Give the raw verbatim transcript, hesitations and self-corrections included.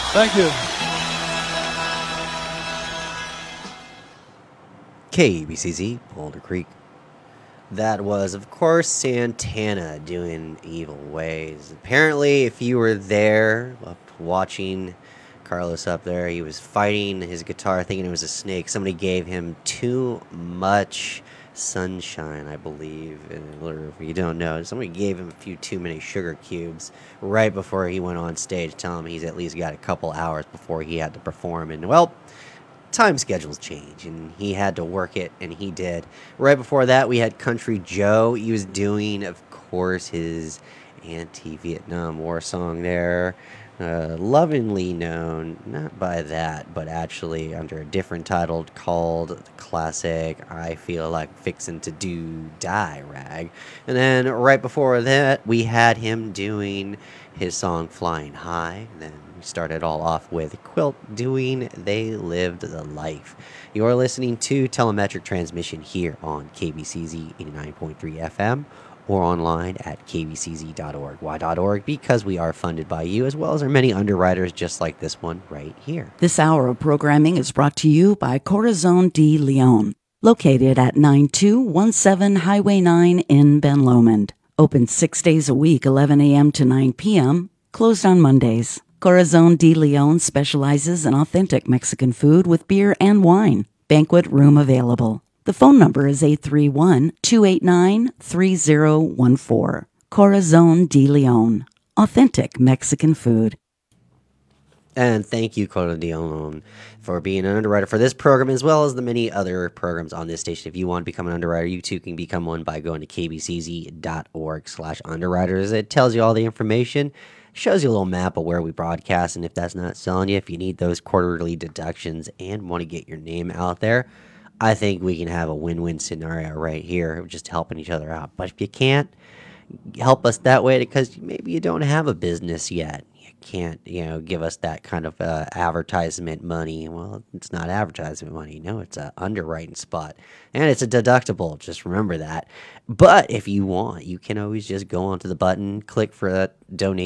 Thank you. K B C Z, Boulder Creek. That was, of course, Santana doing Evil Ways. Apparently, if you were there up watching Carlos up there, he was fighting his guitar thinking it was a snake. Somebody gave him too much sunshine, I believe. And or if you don't know, somebody gave him a few too many sugar cubes right before he went on stage, telling him he's at least got a couple hours before he had to perform. And, well, time schedules change, and he had to work it, and he did. Right before that, we had Country Joe. He was doing, of course, his anti-Vietnam War song there, uh, lovingly known, not by that, but actually under a different title called the classic I Feel Like Fixin' to Do Die Rag. And then right before that, we had him doing his song Flying High. And then we started all off with Quilt doing They Lived the Life. You're listening to Telemetric Transmission here on K B C Z eighty-nine point three F M or online at k b c z dot org. Why .org? Because we are funded by you, as well as our many underwriters just like this one right here. This hour of programming is brought to you by Corazon de Leon, located at nine two one seven Highway nine in Ben Lomond. Open six days a week, eleven a.m. to nine p.m., closed on Mondays. Corazon de Leon specializes in authentic Mexican food with beer and wine. Banquet room available. The phone number is eight three one, two eight nine, three zero one four. Corazon de Leon. Authentic Mexican food. And thank you, Corazon de Leon, for being an underwriter for this program, as well as the many other programs on this station. If you want to become an underwriter, you too can become one by going to k b c z dot org slash underwriters. It tells you all the information, shows you a little map of where we broadcast, and if that's not selling you, if you need those quarterly deductions and want to get your name out there, I think we can have a win-win scenario right here, just helping each other out. But if you can't, help us that way because maybe you don't have a business yet. You can't, you know, give us that kind of uh, advertisement money. Well, it's not advertisement money. No, it's a underwriting spot. And it's a deductible. Just remember that. But if you want, you can always just go onto the button, click for that donation